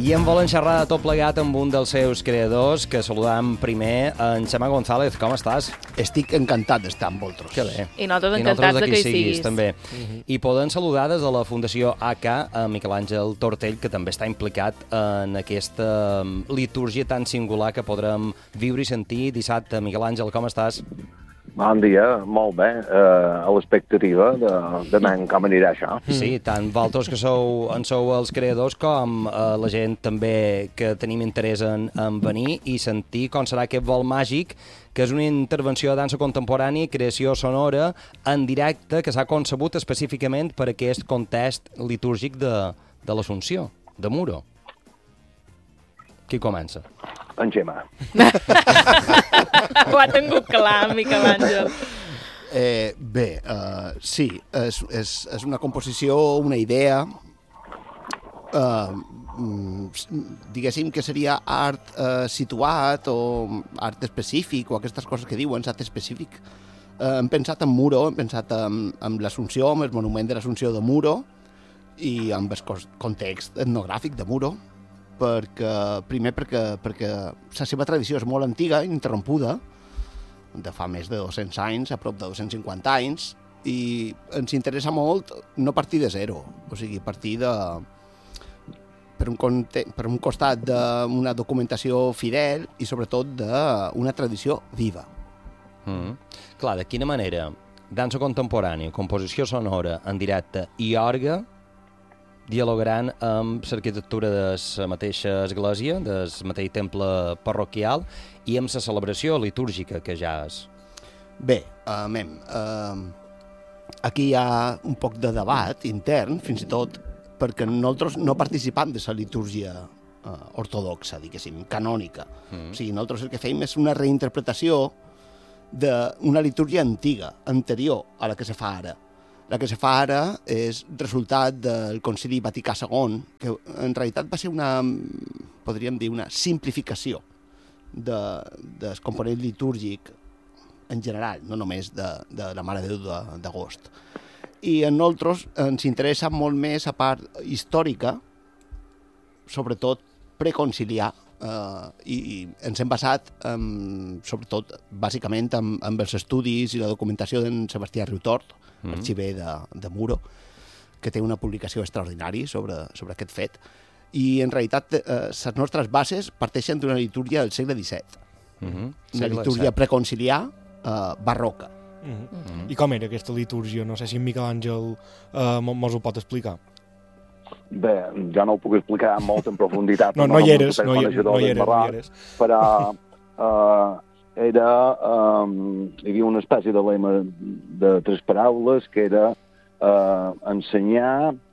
I en volen xerrar de tot plegat amb un dels seus creadors, que saludam primer en Xema González. Com estàs? Estic encantat d'estar amb vosaltres. Que bé. I nosaltres encantats de que hi siguis. També. I poden saludar des de la Fundació AK a Miquel Àngel Tortell, que també està implicat en aquesta litúrgia tan singular que podrem viure i sentir dissabte. Miquel Àngel, com estàs? Bon dia, molt bé, a l'expectativa de veure com anirà això. Sí, tant vosaltres que en sou els creadors com la gent també que tenim interès en venir i sentir com serà aquest vol màgic, que és una intervenció de dansa contemporània i creació sonora en directe que s'ha concebut específicament per aquest context litúrgic de l'Assumpció, de Muro. Qui comença? En Xema. Ho ha tingut clar, Miquel Àngel. Sí, és una composició, una idea, diguéssim que seria art situat o art específic o aquestes coses que diuen, art específic. Hem pensat en Muro, hem pensat en l'Assumpció, en el monument de l'Assumpció de Muro i amb el context etnogràfic de Muro, perquè la seva tradició és molt antiga, ininterrompuda, de fa més de 200 anys, a prop de 250 anys, i ens interessa molt no partir de zero, o sigui, partir per un costat d'una documentació fidel i sobretot d'una tradició viva. Clar, de quina manera dansa contemporània, composició sonora en directe i orgue dialogaran amb l'arquitectura de la mateixa església, del mateix temple parroquial i amb la celebració litúrgica que ja és. Bé, aquí hi ha un poc de debat intern, fins i tot, perquè nosaltres no participam de la litúrgia ortodoxa, diguéssim, canònica. O sigui, nosaltres el que fem és una reinterpretació d'una litúrgia antiga, anterior a la que se fa ara. La que se fa ara és resultat del Concili Vaticà II, que en realitat va ser podríem dir, una simplificació del component litúrgic en general, no només de la Mare de Déu d'Agost. I a nosaltres ens interessa molt més la part històrica, sobretot preconciliar, i ens hem basat, sobretot, bàsicament, amb els estudis i la documentació d'en Sebastià Riutort, arxiver de Muro, que té una publicació extraordinària sobre aquest fet. I, en realitat, les nostres bases parteixen d'una litúrgia del segle XVII. Una litúrgia preconciliar barroca. I com era aquesta litúrgia? No sé si en Miquel Àngel mos ho pot explicar. Bé, jo no ho puc explicar molt en profunditat. No hi eres. Però hi havia una espècie de lema de 3 paraules que era ensenyar,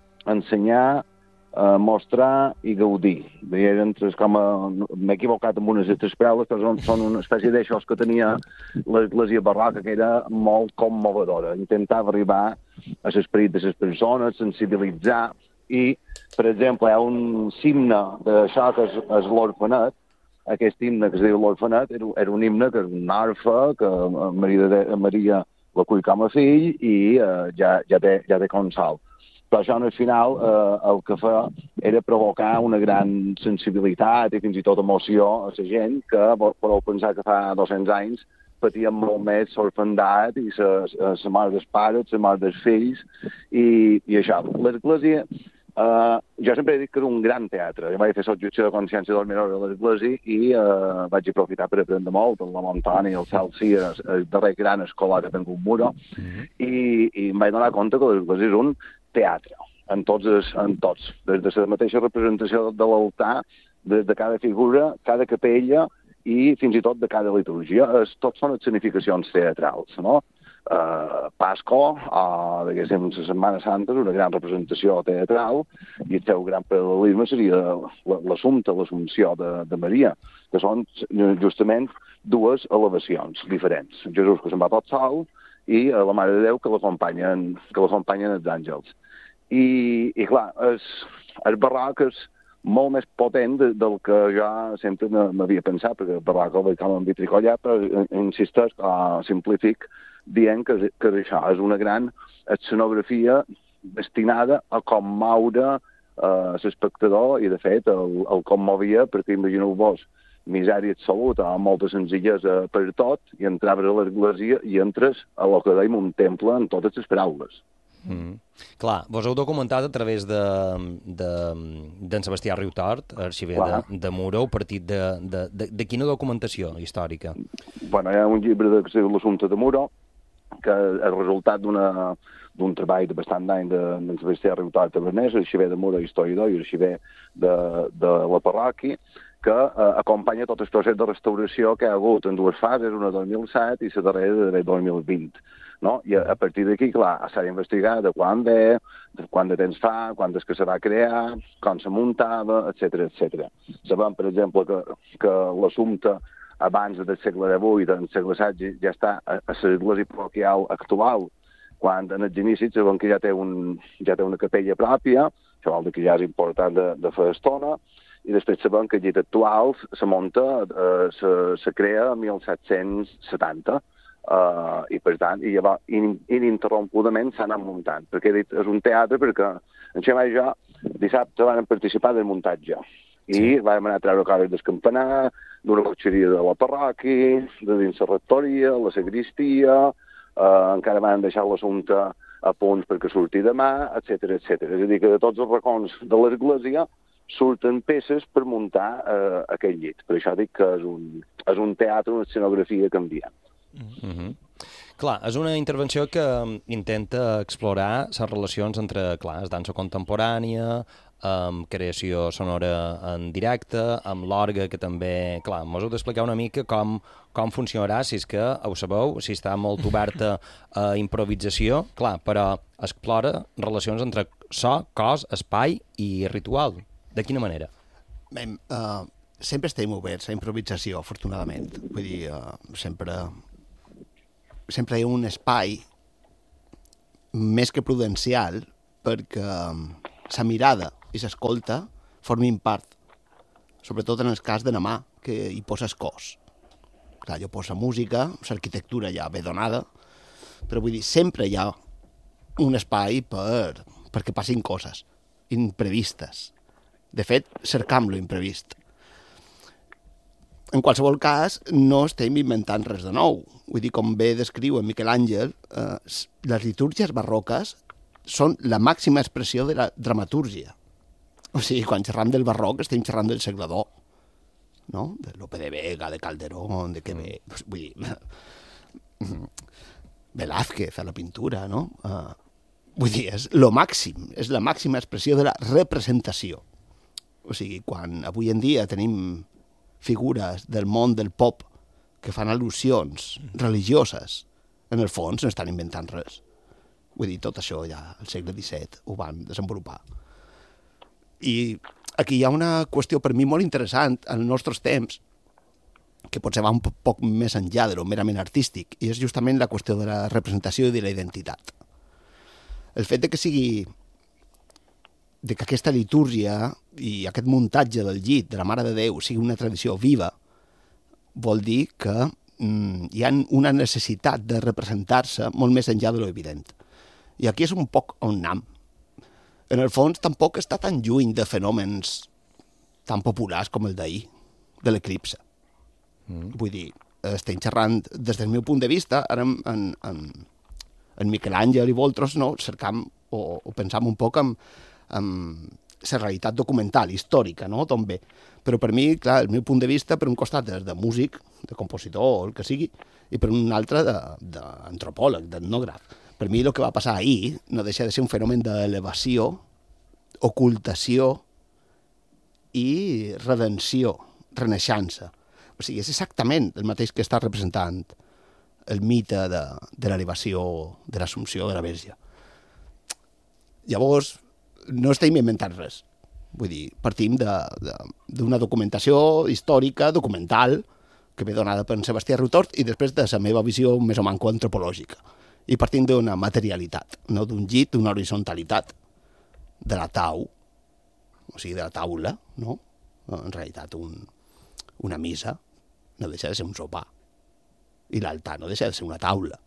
mostrar i gaudir. M'he equivocat amb unes de 3 paraules, però són una espècie d'aixòs que tenia l'església barroca, que era molt commovedora. Intentava arribar a l'esperit de les persones, sensibilitzar, i, per exemple, hi ha un himne d'això que és l'Orfenet. Aquest himne que es diu l'Orfenet era un himne que és una arfa, que Maria l'acull com a fill i ja té consol. Però això, al final, el que fa era provocar una gran sensibilitat i fins i tot emoció a la gent que, podeu pensar que fa 200 anys, patien molt més l'orfandat i la mort dels pares, la mort dels fills i això. L'església, jo sempre he dit que era un gran teatre. Jo vaig fer l'objecció de consciència del menor de l'església i vaig aprofitar per aprendre molt de la Montana i el Celsi, el darrer gran escolar que tinc un Muro, i em vaig donar compte que l'església és un teatre, en tots, des de la mateixa representació de l'altar, des de cada figura, cada capella i fins i tot de cada litúrgia. Tots són significacions teatrals, no? Pasco, diguéssim, la Setmana Santa és una gran representació teatral i el seu gran paral·lelisme seria l'Assumpte, l'Assumpció de Maria, que són justament 2 elevacions diferents. Jesús que se'n va tot sol i la Mare de Déu que l'acompanyen els àngels. I clar, el barroc és molt més potent del que jo sempre m'havia pensat, perquè el barroc el veig com un vitricollat, però insisteix, simplific, dient que això és una gran escenografia destinada a commoure l'espectador i, de fet, el commovia perquè, imagineu-vos, misèria absoluta, amb molta senzillesa per tot, i entraves a l'església i entres a lo que dèiem un temple en totes les paraules. Clar, vos heu documentat a través d'en Sebastià Riutort, arxiver de Muro, partit de quina documentació històrica? Bueno, hi ha un llibre de l'assumpte de Muro, que és el resultat d'un treball de bastant d'any d'en Sebastià Riutort Tabernès, arxiver de Muro, historiador i arxiver de la parròquia, que acompanya tot el procés de restauració que hi ha hagut en dues fases, una 2007 i la darrera de 2020. No? I a partir d'aquí, clar, s'ha d'investigar de quan ve, de quant de temps fa, quan és que se va crear, com se muntava, etc etc. Sabem, per exemple, que l'assumpte abans del segle XVIII, del segle XVI, ja està a l'església parroquial actual, quan en els inicis sabem que ja té una capella pròpia, això vol dir que ja és important de fer estona, i després sabem que el llit actual se munta, se crea en 1770, i per tant, i llavors ininterrompudament s'ha anat muntant, perquè he dit, és un teatre perquè en Xemà i jo dissabte vam participar del muntatge i vam anar a treure coses del campanar, d'una cotxeria de la parròquia, de dins la rectoria, la sagristia, encara van deixar l'assumpte a punts perquè surti demà, etc etc. És a dir, que de tots els racons de l'església surten peces per muntar aquell llit. Per això dic que és un teatre, una escenografia canviant. Clar, és una intervenció que intenta explorar les relacions entre, clar, la dansa contemporània, amb creació sonora en directe, amb l'orgue, que també... Clar, mos heu d'explicar una mica com funcionarà, si és que ho sabeu, si està molt oberta a improvisació, clar, però explora relacions entre so, cos, espai i ritual. De quina manera? Bé, sempre estem oberts a improvisació, afortunadament. Vull dir, sempre hi ha un espai més que prudencial perquè la mirada i l'escolta formin part, sobretot en el cas de la mà, que hi poses cos. Clar, jo poso música, l'arquitectura ja ve donada, però vull dir, sempre hi ha un espai perquè passin coses imprevistes. De fet, cercam lo imprevist. En qualsevol cas, no estem inventant res de nou. Vull dir, com bé descriu en Miquel Àngel, les litúrgies barroques són la màxima expressió de la dramatúrgia. O sigui, quan xerram del barroc estem xerrant del segle II, no? De Lope de Vega, de Calderón, de Quevedo... Vull dir, Velázquez a la pintura, no? Vull dir, és lo màxim, és la màxima expressió de la representació. O sigui, quan avui en dia tenim figures del món del pop que fan al·lusions religioses, en el fons no estan inventant res. Vull dir, tot això ja al segle XVII ho van desenvolupar. I aquí hi ha una qüestió per mi molt interessant en els nostres temps, que potser va un poc més enllà de lo merament artístic, i és justament la qüestió de la representació i de la identitat. El fet de que sigui de que aquesta litúrgia i aquest muntatge del llit de la Mare de Déu sigui una tradició viva, vol dir que hi ha una necessitat de representar-se molt més enllà de lo evident. I aquí és un poc on anem. En el fons, tampoc està tan lluny de fenòmens tan populars com el d'ahir, de l'eclipse. Vull dir, estem xerrant, des del meu punt de vista, ara en Miquel Àngel i Voltros, no, cercam o pensam un poc en la realitat documental, històrica, no?, d'on ve. Però per mi, clar, el meu punt de vista, per un costat és de músic, de compositor, el que sigui, i per un altre d'antropòleg, d'etnògraf. Per mi el que va passar ahir no deixa de ser un fenomen d'elevació, ocultació i redenció, renaixença. O sigui, és exactament el mateix que està representant el mite de l'elevació, de l'Assumpció de la Verge. Llavors, no estem inventant res. Vull dir, partim d'una documentació històrica, documental, que ve donada per en Sebastià Riutort i després de la meva visió més o manco antropològica. I partim d'una materialitat, no? D'un llit, d'una horizontalitat, de la tau, o sigui, de la taula, no? En realitat, una missa no deixa de ser un sopar. I l'altar no deixa de ser una taula.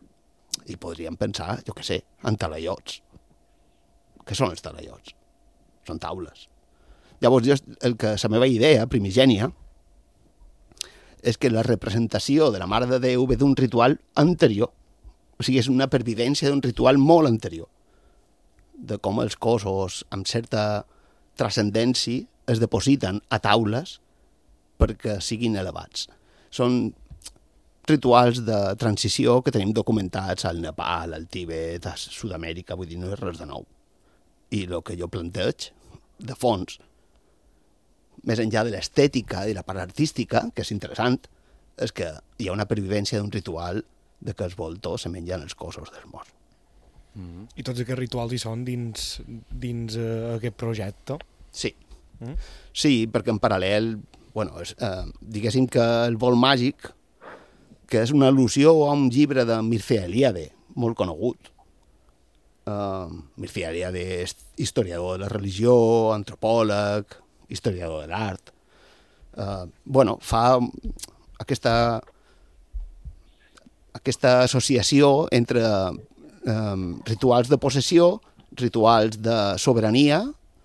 I podríem pensar, jo què sé, en talaiots. Què són els talaiots? són taules. Llavors, la meva idea primigènia és que la representació de la Mare de Déu ve d'un ritual anterior. O sigui, és una pervivència d'un ritual molt anterior, de com els cossos, amb certa transcendència, es depositen a taules perquè siguin elevats. Són rituals de transició que tenim documentats al Nepal, al Tibet, a Sud-amèrica, vull dir, no és res de nou. I el que jo planteig, de fons, més enllà de l'estètica i la part artística, que és interessant, és que hi ha una pervivència d'un ritual de que els voltors se mengen els cossos dels morts. I tots aquests rituals hi són dins aquest projecte? Sí. Sí, perquè en paral·lel, diguéssim que el vol màgic, que és una al·lusió a un llibre de Mircea Eliade, molt conegut. Mircea Eliade és historiador de la religió, antropòleg, historiador de l'art. Fa aquesta associació entre rituals de possessió, rituals de sobirania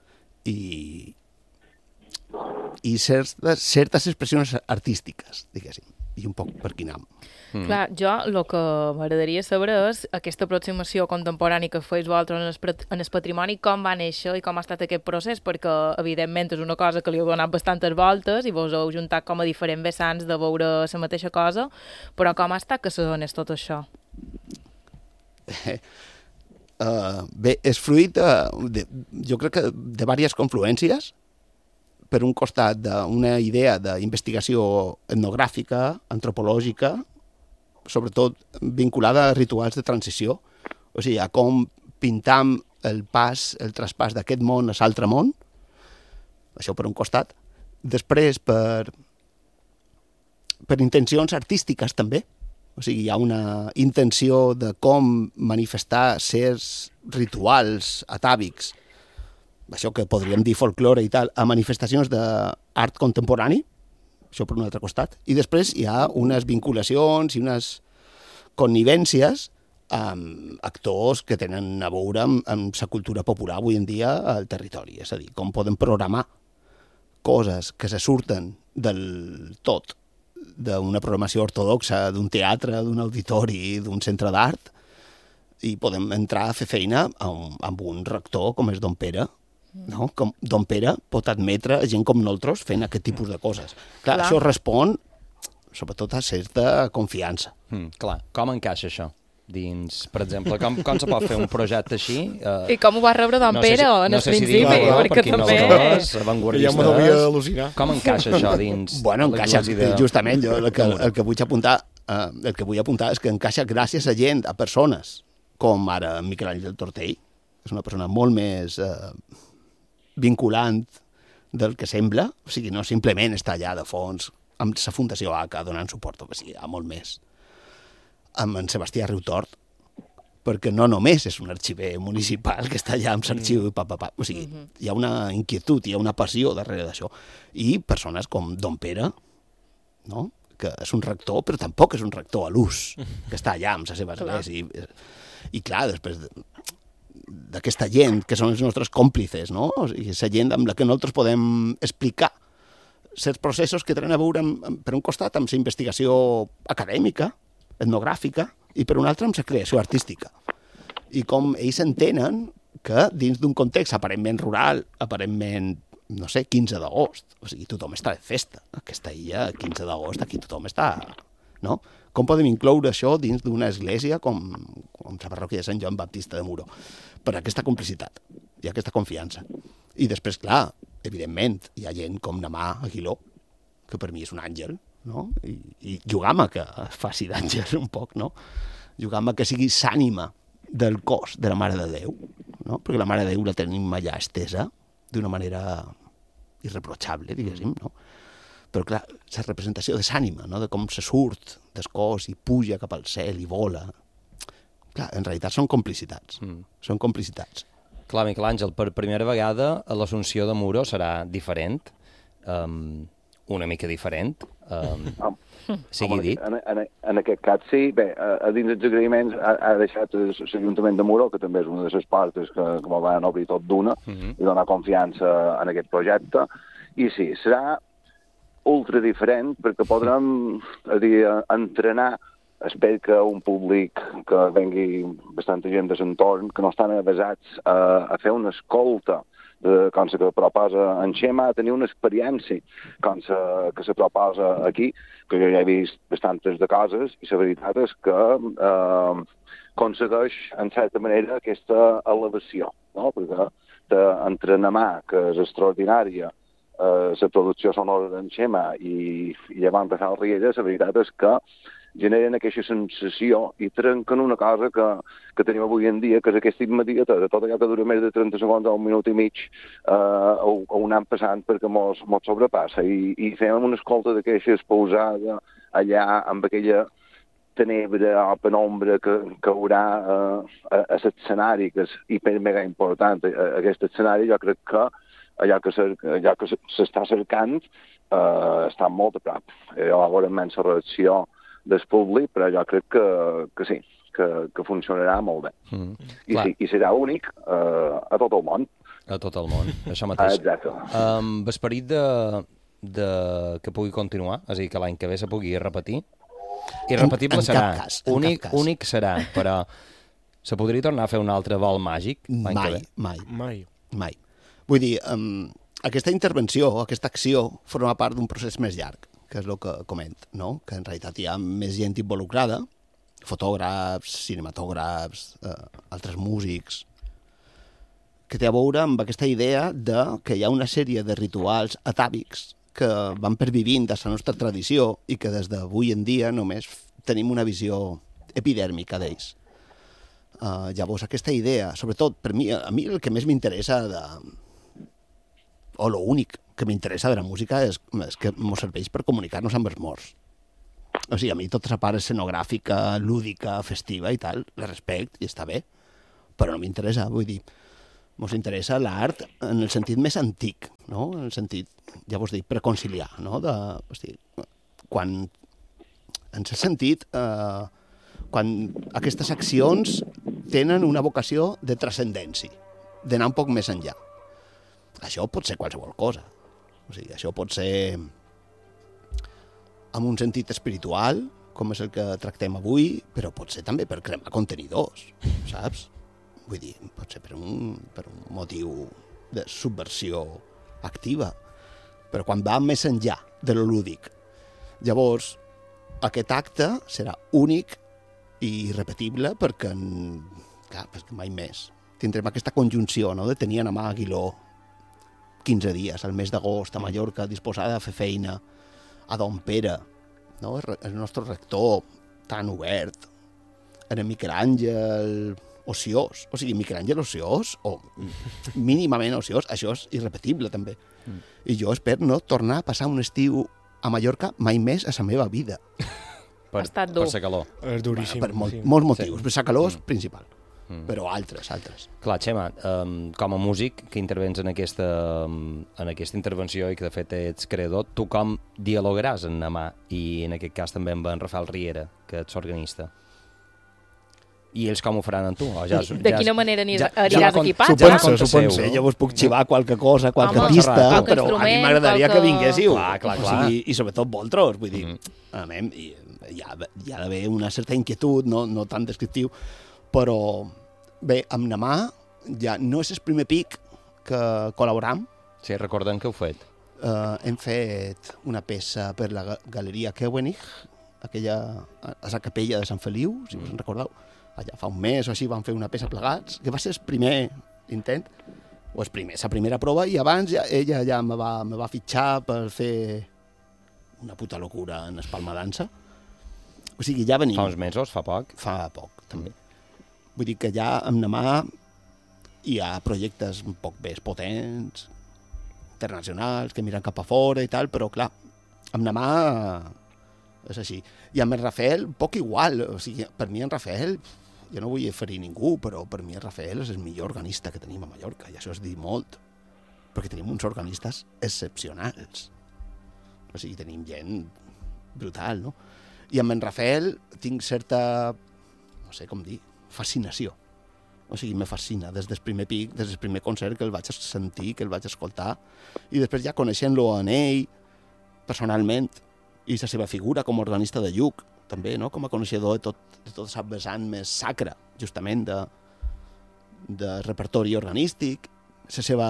i certes expressions artístiques, diguéssim, i un poc per aquí anem. Clar, jo el que m'agradaria saber és aquesta aproximació contemporània que feis vosaltres en el patrimoni, com va néixer i com ha estat aquest procés, perquè evidentment és una cosa que li heu donat bastantes voltes i vos heu juntat com a diferents vessants de veure la mateixa cosa, però com ha estat que se donés tot això? Bé, és fruit, jo crec que de diverses confluències. Per un costat, d'una idea d'investigació etnogràfica, antropològica, sobretot vinculada a rituals de transició, o sigui, a com pintam el traspàs d'aquest món a l'altre món, això per un costat. Després, per intencions artístiques també, o sigui, hi ha una intenció de com manifestar certs rituals atàvics, això que podríem dir folklore i tal, a manifestacions d'art contemporani, això per un altre costat. I després hi ha unes vinculacions i unes connivències amb actors que tenen a veure amb la cultura popular avui en dia al territori. És a dir, com podem programar coses que se surten del tot d'una programació ortodoxa, d'un teatre, d'un auditori, d'un centre d'art, i podem entrar a fer feina amb un rector com és Don Pere, no? Com Don Pere pot admetre gent com nosaltres fent aquest tipus de coses. Clar. Això respon sobretot a certa confiança. Clar, com encaixa això? Dins, per exemple, com se pot fer un projecte així? I com ho va rebre Don Pere en el principi? Perquè també... Ja m'ho devia al·lucinar. Com encaixa això dins? Bueno, encaixa justament. Jo el que vull apuntar és que encaixa gràcies a gent, a persones, com ara Miquel Àngel Tortell, que és una persona molt més vinculant del que sembla, o sigui, no simplement està allà de fons amb la Fundació ACA donant suport, o sigui, hi ha molt més. Amb en Sebastià Riutort, perquè no només és un arxiver municipal que està allà amb l'arxiu i o sigui, hi ha una inquietud, hi ha una passió darrere d'això. I persones com Don Pere, no? Que és un rector, però tampoc és un rector a l'ús, que està allà amb la seva església. I clar, després d'aquesta gent, que són els nostres còmplices, no? O sigui, la gent amb la que nosaltres podem explicar certs processos que tenen a veure, per un costat, amb la investigació acadèmica, etnogràfica, i per un altre amb la creació artística. I com ells entenen que dins d'un context aparentment rural, aparentment, no sé, 15 d'agost, o sigui, tothom està de festa. Aquesta illa, 15 d'agost, aquí tothom està... No? Com podem incloure això dins d'una església com la parròquia de Sant Joan Baptista de Muro? Per aquesta complicitat i aquesta confiança. I després, clar, evidentment, hi ha gent com Namà Aguiló, que per mi és un àngel, no? I jugar amb que faci d'àngel un poc, no? Jugar amb que sigui l'ànima del cos de la Mare de Déu, no? Perquè la Mare de Déu la tenim allà estesa d'una manera irreprotxable, diguéssim, no? Però clar, la representació de l'ànima, no? De com se surt del cos i puja cap al cel i vola. Clar, en realitat són complicitats. Són complicitats. Clar, Miquel Àngel, per primera vegada l'Assumpció de Muro serà diferent. una mica diferent, sigui dit. En aquest cas sí. Bé, a dins dels agraïments ha deixat l'Ajuntament de Muro, que també és una de les parts que me van obrir tot d'una, i donar confiança en aquest projecte. I sí, serà ultra diferent perquè podrem entrenar. Espero que un públic que vengui bastanta gent de l'entorn, que no estan avasats a fer una escolta com se proposa en Xema, a tenir una experiència com que se proposa aquí, que jo ja he vist bastantes de coses, i la veritat és que aconsegueix, en certa manera, aquesta elevació, no? Perquè d'entrenar, que és extraordinària, la producció sonora d'en Xema i llevant de Sal Riella, la veritat és que generen aquesta sensació i trenquen una cosa que tenim avui en dia, que és aquesta immediatesa, tot allò que dura més de 30 segons o un minut i mig, ho anem passant perquè mos sobrepassa. I fem una escolta d'aquestes pausada allà amb aquella tenebra o penombra que haurà a l'escenari, que és hiper mega important. Aquest escenari jo crec que allò que s'està cercant està molt a prop. Jo veure immensa reacció del públic, però jo crec que sí, que funcionarà molt bé. I serà únic a tot el món. A tot el món, això mateix. Exacte. Amb esperit de que pugui continuar, és a dir, que l'any que ve se pugui repetir. Irrepetible serà. Únic serà, però se podria tornar a fer un altre vol màgic l'any que ve? Mai. Vull dir, aquesta intervenció, aquesta acció, forma part d'un procés més llarg, que és el que coment, no? Que en realitat hi ha més gent involucrada, fotògrafs, cinematògrafs, altres músics, que té a veure amb aquesta idea que hi ha una sèrie de rituals atàvics que van pervivint de la nostra tradició i que des d'avui en dia només tenim una visió epidèrmica d'ells. Llavors, aquesta idea, sobretot per mi, a mi el que més m'interessa o l'únic que m'interessa de la música és que ens serveix per comunicar-nos amb els morts. O sigui, a mi tota la part escenogràfica, lúdica, festiva i tal, la respecte i està bé, però no m'interessa, vull dir, ens interessa l'art en el sentit més antic, no? En el sentit, ja vos dic, preconciliar, no? En el sentit, quan aquestes accions tenen una vocació de transcendència, d'anar un poc més enllà. Això pot ser qualsevol cosa. O sigui, això pot ser amb un sentit espiritual, com és el que tractem avui, però pot ser també per cremar contenidors, saps? Vull dir, pot ser per un motiu de subversió activa, però quan va més enllà de lo lúdic. Llavors, aquest acte serà únic i irrepetible perquè mai més tindrem aquesta conjunció, no?, de tenir a mà Aguiló 15 dies, al mes d'agost, a Mallorca, disposada a fer feina, a Don Pere, no? El nostre rector tan obert, en el Miquel Àngel ociós, o sigui, Miquel Àngel ociós, o mínimament ociós, això és irrepetible també. I jo espero no tornar a passar un estiu a Mallorca mai més a la meva vida. Per la calor. És duríssim. Per molts motius, per la calor és principal. Però altres. Clar, Xema, com a músic que intervens en aquesta intervenció i que de fet ets creador, tu com dialogaràs amb Namà i en aquest cas també amb en Rafael Riera, que ets organista? I ells com ho faran amb tu? De quina manera aniràs equipat? Suponse, llavors puc xivar qualque cosa, qualque pista, però a mi m'agradaria que vinguéssiu. Clar. I sobretot vosaltres, vull dir, hi ha d'haver una certa inquietud, no tan descriptiu, però bé, amb Namà ja no és el primer pic que col·laboram. Sí, recordem que heu fet. Hem fet una peça per la Galeria Keuenig, a la capella de Sant Feliu, si us en recordeu. Allà fa un mes o així van fer una peça plegats, que va ser el primer intent, o la primera prova, i abans ella ja me va fitxar per fer una puta locura en Espalma Dansa. O sigui, ja venim. Fa uns mesos, fa poc? Fa poc, també. Vull dir que ja amb Namà hi ha projectes un poc més potents, internacionals, que miren cap a fora i tal, però clar, amb Namà és així. I amb el Rafael, poc igual. O sigui, per mi en Rafael, jo no vull ferir ningú, però per mi en Rafael és el millor organista que tenim a Mallorca, i això és dir molt, perquè tenim uns organistes excepcionals. O sigui, tenim gent brutal, no? I amb en Rafael tinc certa, no sé com dir, fascinació. O sigui, me fascina des del primer pic, des del primer concert que el vaig sentir, que el vaig escoltar, i després ja coneixent-lo en ell, personalment, i la seva figura com a organista de Lluc, també, no? Com a coneixedor de tot el vessant més sacre, justament, de repertori organístic, la seva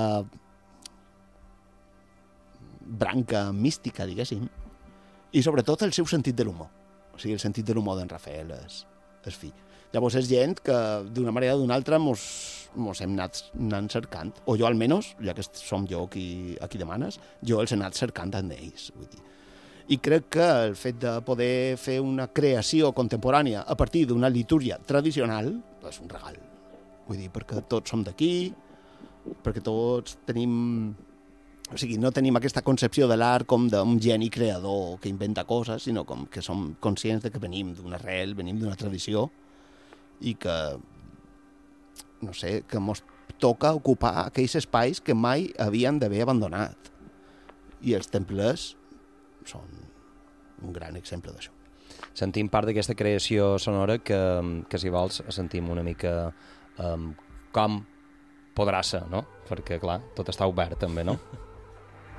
branca mística, diguéssim, i sobretot el seu sentit de l'humor. O sigui, el sentit de l'humor d'en Rafael és fi. Llavors és gent que d'una manera o d'una altra mos hem anat cercant, o jo almenys, ja que som jo qui demanes, jo els he anat cercant en ells, vull dir. I crec que el fet de poder fer una creació contemporània a partir d'una litúrgia tradicional és un regal. Vull dir, perquè tots som d'aquí, perquè tots tenim... O sigui, no tenim aquesta concepció de l'art com d'un geni creador que inventa coses, sinó com que som conscients de que venim d'una arrel, venim d'una tradició i que, no sé, que mos toca ocupar aquells espais que mai havien d'haver abandonat. I els temples són un gran exemple d'això. Sentim part d'aquesta creació sonora que si vols, sentim una mica com podrà ser, no? Perquè, clar, tot està obert també, no?